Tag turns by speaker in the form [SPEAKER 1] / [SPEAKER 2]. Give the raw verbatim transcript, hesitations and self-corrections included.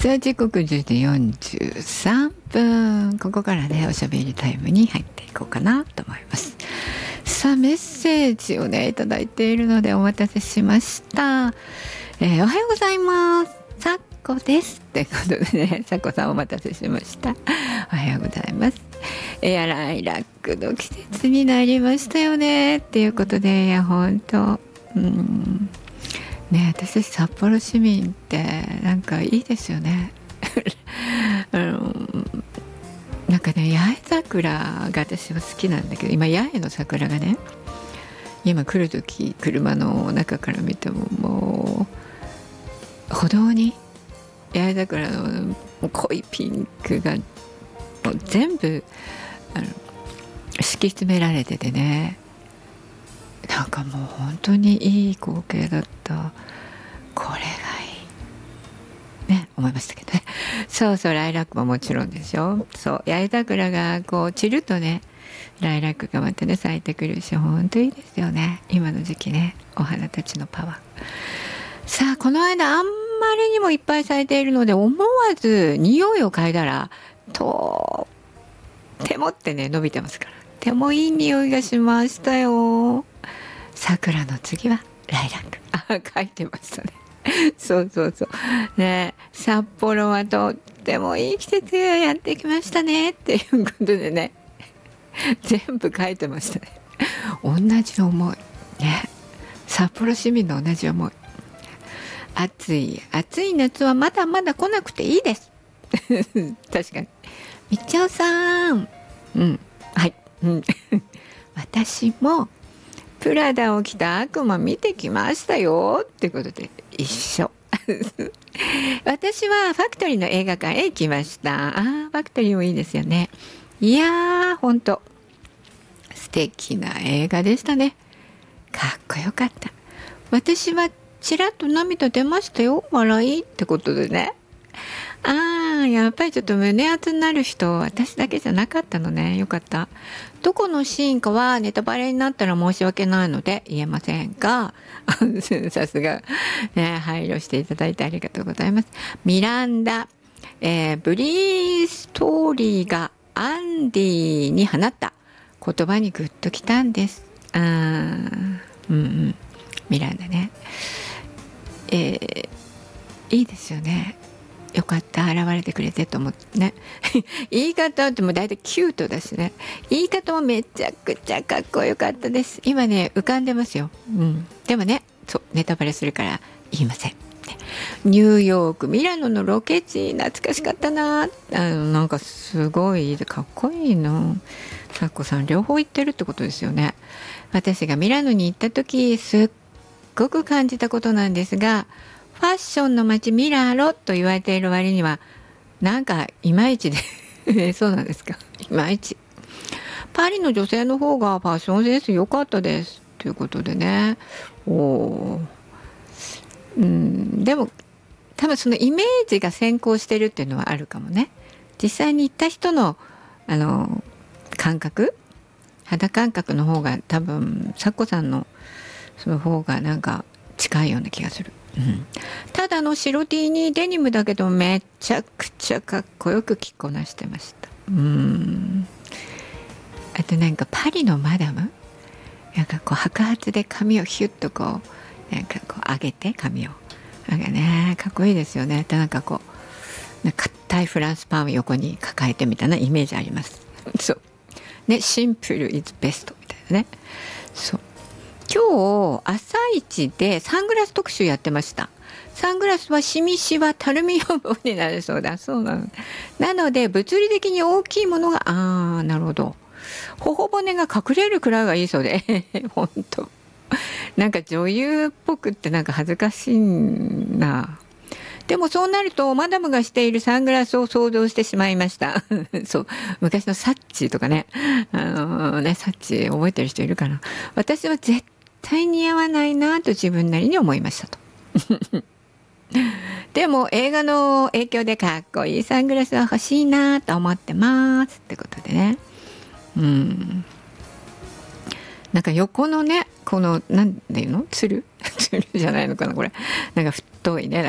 [SPEAKER 1] さあ時刻じゅうじよんじゅうさんぷん、ここからねおしゃべりタイムに入っていこうかなと思います。さあメッセージをねいただいているのでお待たせしました。えー、おはようございます、さっこですってことでね、さっこさんお待たせしました。おはようございます。エアライラックの季節になりましたよねっていうことで、いや本当うんね、私たち札幌市民ってなんかいいですよねあのなんかね八重桜が私は好きなんだけど、今八重の桜がね、今来る時車の中から見てももう歩道に八重桜の濃いピンクがもう全部あの敷き詰められててね、なんかもう本当にいい光景だった。これがいいね思いましたけどね。そうそう、ライラックももちろんでしょ。そう八重桜がこう散るとね、ライラックがまたね咲いてくるし、本当いいですよね今の時期ね、お花たちのパワー。さあこの間あんまりにもいっぱい咲いているので思わず匂いを嗅いだらとてもってね伸びてますから、とてもいい匂いがしましたよ。桜の次はライラック、あ書いてましたねそうそうそうね、札幌はとってもいい季節がやってきましたねっていうことでね全部書いてましたね。同じ思いね、札幌市民の同じ思い。暑い暑い夏はまだまだ来なくていいです確かに。みっちゃおさん、うんはい、うん私もプラダを着た悪魔見てきましたよってことで一緒私はファクトリーの映画館へ行きました。あーファクトリーもいいですよね。いやーほんと素敵な映画でしたね。かっこよかった。私はちらっと涙出ましたよ、笑いってことでね。あーやっぱりちょっと胸熱になる人私だけじゃなかったのね。よかった。どこのシーンかはネタバレになったら申し訳ないので言えませんがさすがね配慮していただいてありがとうございます。ミランダ、えー、ブリーストーリーがアンディに放った言葉にグッときたんです。あーうんうんミランダね、えー、いいですよね。よかった現れてくれてと思ってね言い方ってもう大体キュートだしね、言い方もめちゃくちゃかっこよかったです。今ね浮かんでますよ、うん、でもねそうネタバレするから言いません。ニューヨークミラノのロケ地懐かしかったな。あのなんかすごいかっこいいな。さっこさん両方行ってるってことですよね。私がミラノに行った時すっごく感じたことなんですが、ファッションの街ミラノと言われている割にはなんかいまいちでそうなんですか、いまいち。パリの女性の方がファッションセンス良かったですということでね。おうんでも多分そのイメージが先行してるっていうのはあるかもね。実際に行った人のあの感覚、肌感覚の方が多分さっこさんのその方がなんか近いような気がする。うん、ただの白 T にデニムだけどめちゃくちゃかっこよく着こなしてました。うんあとなんかパリのマダムなんかこう白髪で髪をヒュッとこうなんかこう上げて髪をなんかねかっこいいですよね。でなんかこう硬いフランスパンを横に抱えてみたいなイメージありますそうね、シンプルイズベストみたいなね。そう今日朝一でサングラス特集やってました。サングラスはシミシワたるみ予防になるそうだ。そうなの。なので物理的に大きいものがあーなるほど頬骨が隠れるくらいがいいそうで本当なんか女優っぽくってなんか恥ずかしいな。でもそうなるとマダムがしているサングラスを想像してしまいましたそう昔のサッチとかね、あのー、ねサッチ覚えてる人いるかな。私は絶対似合わないなと自分なりに思いましたとでも映画の影響でかっこいいサングラスは欲しいなと思ってますってことでね。うんなんか横のねこのなんていうのつるつるじゃないのかなこれ、なんか太いね